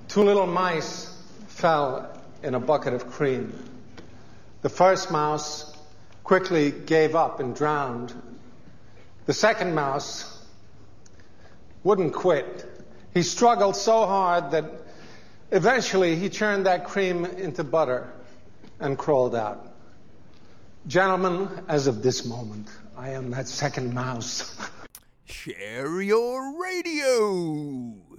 Two little mice fell in a bucket of cream. The first mouse quickly gave up and drowned. The second mouse wouldn't quit. He struggled so hard that eventually he churned that cream into butter and crawled out. Gentlemen, as of this moment, I am that second mouse. Share your radio.